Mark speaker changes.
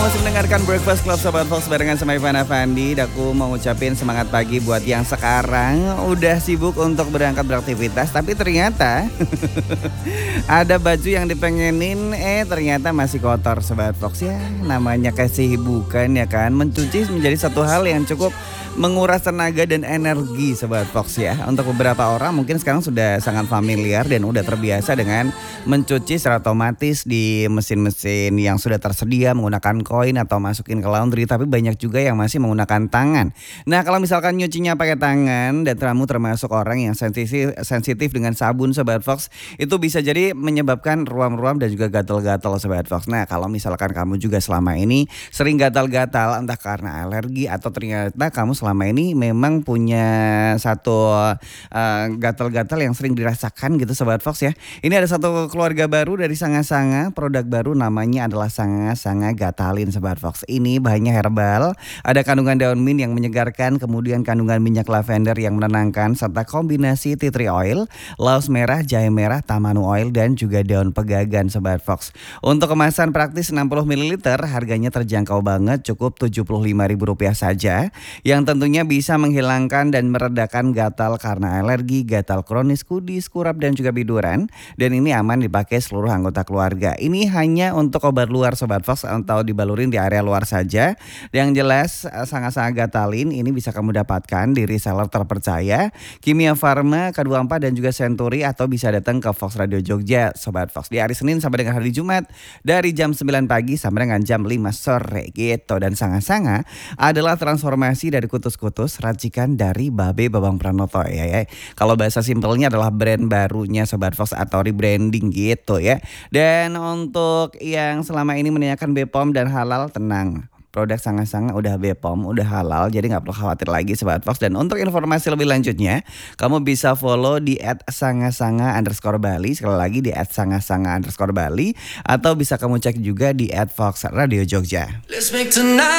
Speaker 1: Masih mendengarkan Breakfast Club Sobat Fox barengan sama Ivan Afandi. Aku mau ngucapin semangat pagi buat yang sekarang udah sibuk untuk berangkat beraktivitas, tapi ternyata ada baju yang dipengenin ternyata masih kotor Sobat Fox ya. Namanya kesibukan ya kan. Mencuci menjadi satu hal yang cukup menguras tenaga dan energi Sobat Fox ya. Untuk beberapa orang mungkin sekarang sudah sangat familiar dan udah terbiasa dengan mencuci secara otomatis di mesin-mesin yang sudah tersedia menggunakan koin atau masukin ke laundry, tapi banyak juga yang masih menggunakan tangan. Nah, kalau misalkan nyucinya pakai tangan dan kamu termasuk orang yang sensitif dengan sabun Sobat Fox, itu bisa jadi menyebabkan ruam-ruam dan juga gatal-gatal Sobat Fox. Nah, kalau misalkan kamu juga selama ini sering gatal-gatal entah karena alergi atau ternyata kamu selama ini memang punya satu gatal-gatal yang sering dirasakan gitu Sobat Fox ya. Ini ada satu keluarga baru dari Sanga-Sanga, produk baru namanya adalah Sanga-Sanga Gatalin Sobat Fox. Ini bahannya herbal, ada kandungan daun mint yang menyegarkan, kemudian kandungan minyak lavender yang menenangkan, serta kombinasi tea tree oil, laos merah, jahe merah, tamanu oil, dan juga daun pegagan Sobat Fox. Untuk kemasan praktis 60 ml, harganya terjangkau banget, cukup Rp75.000 saja, yang tentunya bisa menghilangkan dan meredakan gatal karena alergi, gatal kronis, kudis, kurap, dan juga biduran. Dan ini aman dipakai seluruh anggota keluarga. Ini hanya untuk obat luar Sobat Fox atau dibalurin di area luar saja. Yang jelas Sanga-Sanga Gatalin ini bisa kamu dapatkan di reseller terpercaya Kimia Farma, K24 dan juga Century, atau bisa datang ke Fox Radio Jogja Sobat Fox di hari Senin sampai dengan hari Jumat dari jam 9 pagi sampai dengan jam 5 sore gitu. Dan Sanga-Sanga adalah transformasi dari kutus-kutus racikan dari Babe Babang Pranoto ya. Kalau bahasa simpelnya adalah brand barunya Sobat Fox atau rebranding gitu ya. Dan untuk yang selama ini menanyakan BPOM dan halal, tenang. Produk Sanga-Sanga udah BPOM, udah halal, jadi gak perlu khawatir lagi Sobat Fox. Dan untuk informasi lebih lanjutnya, kamu bisa follow di @sanga-sanga_bali. Sekali lagi di @sanga-sanga_bali. Atau bisa kamu cek juga di @Fox Radio Jogja.